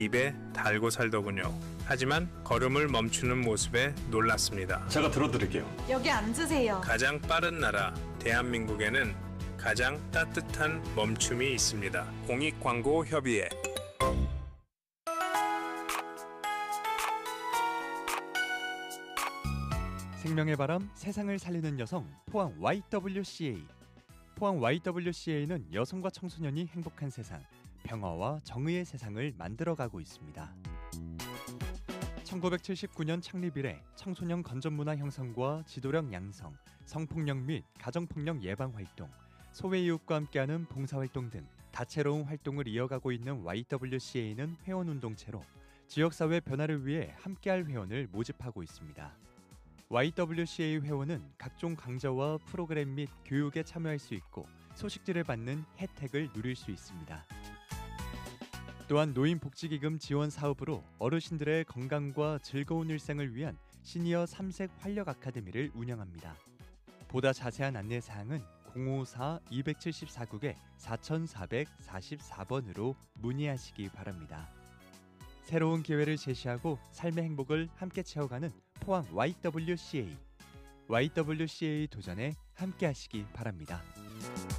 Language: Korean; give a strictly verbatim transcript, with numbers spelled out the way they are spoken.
입에 달고 살더군요. 하지만 걸음을 멈추는 모습에 놀랐습니다. 제가 들어드릴게요. 여기 앉으세요. 가장 빠른 나라 대한민국에는 가장 따뜻한 멈춤이 있습니다. 공익광고협의회. 생명의 바람, 세상을 살리는 여성, 포항 와이더블유씨에이. 포항 와이더블유씨에이는 여성과 청소년이 행복한 세상, 평화와 정의의 세상을 만들어가고 있습니다. 천구백칠십구 년 창립 이래 청소년 건전문화 형성과 지도력 양성, 성폭력 및 가정폭력 예방 활동, 소외 이웃과 함께하는 봉사활동 등 다채로운 활동을 이어가고 있는 와이더블유씨에이는 회원운동체로 지역사회 변화를 위해 함께할 회원을 모집하고 있습니다. 와이더블유씨에이 회원은 각종 강좌와 프로그램 및 교육에 참여할 수 있고 소식지를 받는 혜택을 누릴 수 있습니다. 또한 노인복지기금 지원 사업으로 어르신들의 건강과 즐거운 일상을 위한 시니어 삼색 활력 아카데미를 운영합니다. 보다 자세한 안내사항은 공오사 이칠사 국에 사사사사 번으로 문의하시기 바랍니다. 새로운 기회를 제시하고 삶의 행복을 함께 채워가는 포항 와이더블유씨에이. 와이더블유씨에이 도전에 함께 하시기 바랍니다.